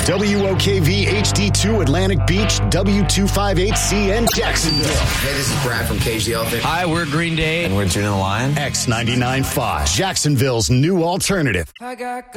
WOKV HD2 Atlantic Beach, W258CN Jacksonville. Hey, this is Brad from Cage the Elephant. Hi, we're Green Day. And we're Tune the Lion. X99.5, Jacksonville's new alternative.